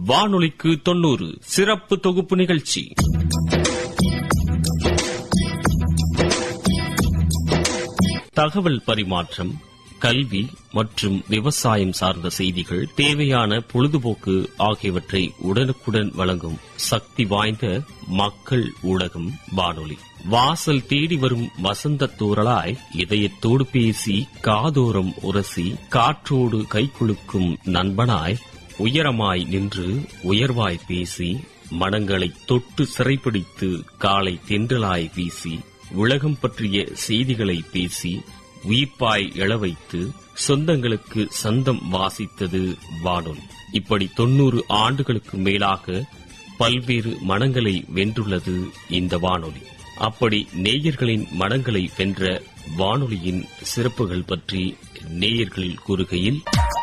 வானொலிக்கு 90 சிறப்பு தொகுப்பு நிகழ்ச்சி. தகவல் பரிமாற்றம், கல்வி மற்றும் விவசாயம் சார்ந்த செய்திகள், தேவையான பொழுதுபோக்கு ஆகியவற்றை உடனுக்குடன் வழங்கும் சக்தி வாய்ந்த மக்கள் ஊடகம் வானொலி. வாசல் தேடி வரும் வசந்த தூறலாய் இதயத்தோடு பேசி காதோரம் உரசி காற்றோடு கைக்குலுக்கும் நண்பனாய் உயரமாய் நின்று உயர்வாய் பேசி மனங்களை தொட்டு சிறைப்பிடித்து காலை தென்றலாய் வீசி உலகம் பற்றிய செய்திகளை பேசி உயிர்ப்பாய் எழவைத்து சொந்தங்களுக்கு சந்தம் வாசித்தது வானொலி. இப்படி 90 ஆண்டுகளுக்கு மேலாக பல்வேறு மனங்களை வென்றுள்ளது இந்த வானொலி. அப்படி நேயர்களின் மனங்களை வென்ற வானொலியின் சிறப்புகள் பற்றி நேயர்கள் கூறுகையில்,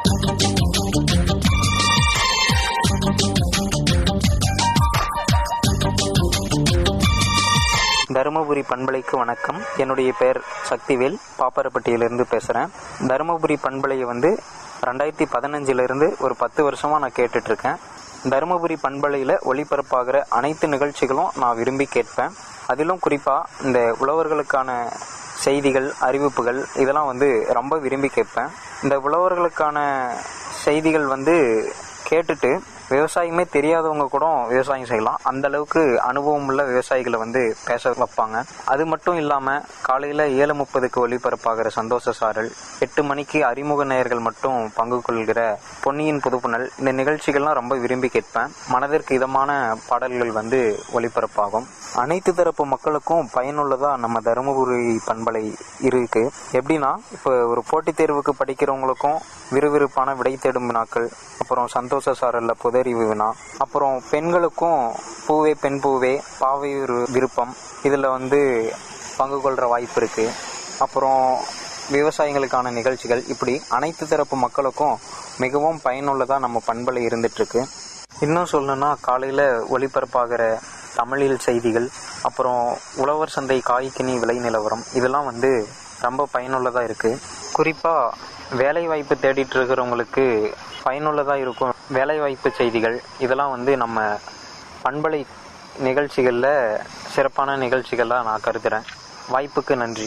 தருமபுரி பண்பலைக்கு வணக்கம். என்னுடைய பெயர் சக்திவேல், பாப்பரப்பட்டியிலிருந்து பேசுகிறேன். தருமபுரி பண்பலையை 2015 ஒரு 10 வருஷமாக நான் கேட்டுட்ருக்கேன். தருமபுரி பண்பலையில் ஒளிபரப்பாகிற அனைத்து நிகழ்ச்சிகளும் நான் விரும்பி கேட்பேன். அதிலும் குறிப்பாக இந்த உழவர்களுக்கான செய்திகள், அறிவிப்புகள் இதெல்லாம் ரொம்ப விரும்பி கேட்பேன். இந்த உழவர்களுக்கான செய்திகள் கேட்டுட்டு விவசாயமே தெரியாதவங்க கூட விவசாயம் செய்யலாம். அந்த அளவுக்கு அனுபவம் உள்ள விவசாயிகளை பேச வைப்பாங்க. அது மட்டும் இல்லாமல் காலையில் 7:30 ஒளிபரப்பாகிற சந்தோஷ சாரல், 8 மணிக்கு அறிமுக நேயர்கள் மட்டும் பங்கு கொள்கிற பொன்னியின் புதுப்புணல், இந்த நிகழ்ச்சிகள்லாம் ரொம்ப விரும்பி கேட்பேன். மனதிற்கு இதமான பாடல்கள் ஒளிபரப்பாகும். அனைத்து தரப்பு மக்களுக்கும் பயனுள்ளதாக நம்ம தருமபுரி பண்பலை இருக்கு. எப்படின்னா, இப்போ ஒரு போட்டித் தேர்வுக்கு படிக்கிறவங்களுக்கும் விறுவிறுப்பான விடை தேடும் வினாக்கள், அப்புறம் சந்தோஷ சாரல்ல புதறிவு வினா, அப்புறம் பெண்களுக்கும் பூவே பெண் பூவே, பாவை ஒரு விருப்பம், இதில் பங்கு கொள்கிற வாய்ப்பு இருக்கு. அப்புறம் விவசாயிகளுக்கான நிகழ்ச்சிகள், இப்படி அனைத்து தரப்பு மக்களுக்கும் மிகவும் பயனுள்ளதாக நம்ம பண்பலை இருந்துட்டுருக்கு. இன்னும் சொல்லணும்னா, காலையில் ஒளிபரப்பாகிற தமிழில் செய்திகள், அப்புறம் உழவர் சந்தை காய்கனி விலை நிலவரம், இதெல்லாம் ரொம்ப பயனுள்ளதாக இருக்குது. குறிப்பாக வேலைவாய்ப்பு தேடிட்டு இருக்கிறவங்களுக்கு பயனுள்ளதாக இருக்கும் வேலைவாய்ப்பு செய்திகள், இதெல்லாம் நம்ம பண்பலை நிகழ்ச்சிகளில் சிறப்பான நிகழ்ச்சிகளாக நான் கருதுகிறேன். வாய்ப்புக்கு நன்றி.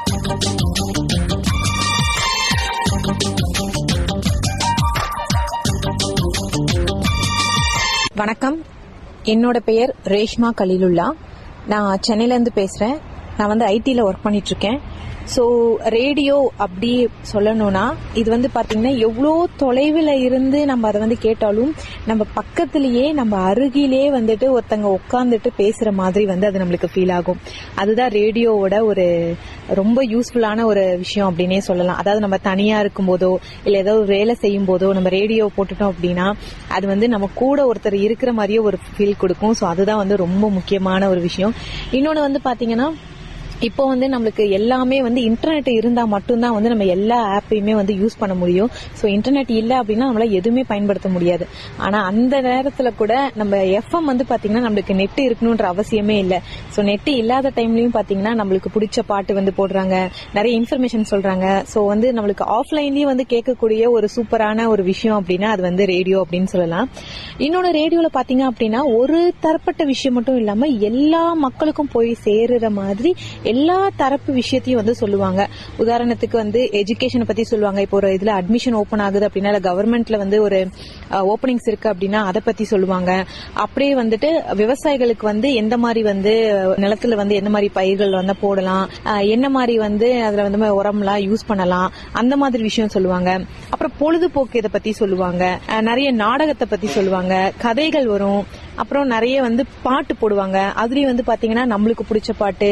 வணக்கம், என்னோட பெயர் ரேஷ்மா கலீலுல்லா. நான் சென்னையிலேருந்து பேசுகிறேன். நான் ஐடியில் ஒர்க் பண்ணிட்டுருக்கேன். ஸோ ரேடியோ அப்படி சொல்லணும்னா, இது பார்த்தீங்கன்னா எவ்வளோ தொலைவில் இருந்து நம்ம அதை கேட்டாலும் நம்ம பக்கத்துலேயே, நம்ம அருகிலே ஒருத்தங்க உட்காந்துட்டு பேசுகிற மாதிரி அது நம்மளுக்கு ஃபீல் ஆகும். அதுதான் ரேடியோவோட ஒரு ரொம்ப யூஸ்ஃபுல்லான ஒரு விஷயம் அப்படின்னே சொல்லலாம். அதாவது நம்ம தனியாக இருக்கும்போதோ இல்லை ஏதோ வேலை செய்யும் போதோ நம்ம ரேடியோ போட்டுட்டோம் அப்படின்னா அது நம்ம கூட ஒருத்தர் இருக்கிற மாதிரியே ஒரு ஃபீல் கொடுக்கும். ஸோ அதுதான் ரொம்ப முக்கியமான ஒரு விஷயம். இன்னொன்று பார்த்தீங்கன்னா, இப்போ நம்மளுக்கு எல்லாமே இன்டர்நெட் இருந்தா மட்டும்தான் நம்ம எல்லா ஆப்பையுமே யூஸ் பண்ண முடியும். ஸோ இன்டர்நெட் இல்லை அப்படின்னா நம்மளால எதுவுமே பயன்படுத்த முடியாது. ஆனா அந்த நேரத்துல கூட நம்ம எஃப்எம் பாத்தீங்கன்னா நம்மளுக்கு நெட் இருக்கணும்ன்ற அவசியமே இல்லை. ஸோ நெட் இல்லாத டைம்லயும் பாத்தீங்கன்னா நம்மளுக்கு பிடிச்ச பாட்டு போடுறாங்க, நிறைய இன்ஃபர்மேஷன் சொல்றாங்க. ஸோ நம்மளுக்கு ஆஃப்லைன்லயும் கேட்கக்கூடிய ஒரு சூப்பரான ஒரு விஷயம் அப்படின்னா அது ரேடியோ அப்படின்னு சொல்லலாம். இன்னொன்னு, ரேடியோல பாத்தீங்க அப்படின்னா ஒரு தரப்பட்ட விஷயம் மட்டும் இல்லாம எல்லா மக்களுக்கும் போய் சேருற மாதிரி எல்லா தரப்பு விஷயத்தையும் சொல்லுவாங்க. உதாரணத்துக்கு எஜுகேஷனை பத்தி சொல்லுவாங்க. இப்போ ஒரு இதுல அட்மிஷன் ஓபன் ஆகுது அப்படின்னா, கவர்மெண்ட்ல ஒரு ஓபனிங்ஸ் இருக்கு அப்படின்னா அதை பத்தி சொல்லுவாங்க. அப்படியே விவசாயிகளுக்கு எந்த மாதிரி நிலத்துல எந்த மாதிரி பயிர்கள் போடலாம், என்ன மாதிரி அதுல உரம்லாம் யூஸ் பண்ணலாம், அந்த மாதிரி விஷயம் சொல்லுவாங்க. அப்புறம் பொழுதுபோக்கு இதை பத்தி சொல்லுவாங்க, நிறைய நாடகத்தை பத்தி சொல்லுவாங்க, கதைகள் வரும். அப்புறம் நிறைய பாட்டு போடுவாங்க. அதுலயும் பாத்தீங்கன்னா நம்மளுக்கு பிடிச்ச பாட்டு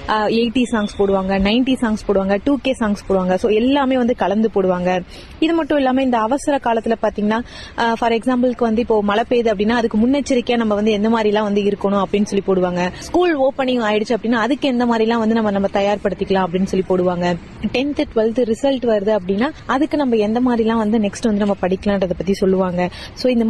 80 சாங்ஸ் போடுவாங்க, 90 சாங்ஸ் போடுவாங்க, 2K சாங்ஸ் போடுவாங்க. ஸோ எல்லாமே கலந்து போடுவாங்க. இது மட்டும் இல்லாம இந்த அவசர காலத்துல பாத்தீங்கன்னா, ஃபார் எக்ஸாம்பிளுக்கு இப்போ மழை பெய்யுது அப்படின்னா அதுக்கு முன்னெச்சரிக்கையா நம்ம எந்த மாதிரி எல்லாம் இருக்கணும் அப்படின்னு சொல்லி போடுவாங்க. ஸ்கூல் ஓப்பனிங் ஆயிடுச்சு அப்படின்னா அதுக்கு எந்த மாதிரி எல்லாம் நம்ம தயார்படுத்திக்கலாம் அப்படின்னு சொல்லி போடுவாங்க. 10th 12th ரிசல்ட் வருது அப்படின்னா அதுக்கு நம்ம எந்த மாதிரி எல்லாம் நெக்ஸ்ட் நம்ம படிக்கலாம்ன்றத பத்தி சொல்லுவாங்க. ஸோ இந்த